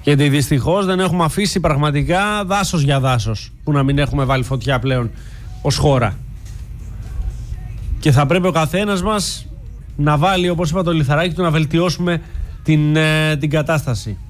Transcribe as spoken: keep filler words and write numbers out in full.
Γιατί δυστυχώς δεν έχουμε αφήσει πραγματικά δάσος για δάσος, που να μην έχουμε βάλει φωτιά πλέον ως χώρα. Και θα πρέπει ο καθένας μας να βάλει, όπως είπα, το λιθαράκι του να βελτιώσουμε την, ε, την κατάσταση.